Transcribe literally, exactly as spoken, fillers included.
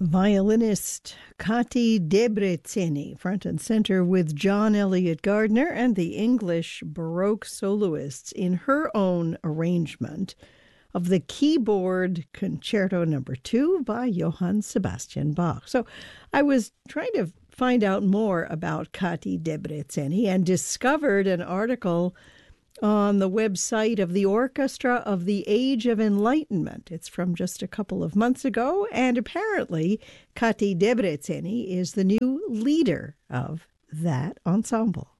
Violinist Kati Debreceni, front and center with John Elliott Gardner and the English Baroque soloists in her own arrangement of the Keyboard Concerto Number Two by Johann Sebastian Bach. So I was trying to find out more about Kati Debreceni and discovered an article on the website of the Orchestra of the Age of Enlightenment. It's from just a couple of months ago, and apparently Kati Debreceni is the new leader of that ensemble.